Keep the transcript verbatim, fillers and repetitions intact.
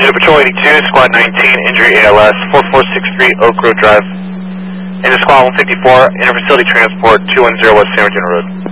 Unit Patrol eighty-two, Squad nineteen, injury A L S, four four six three Oak Grove Drive. And Squad one fifty-four, interfacility transport, two one zero West San Bernardino Road.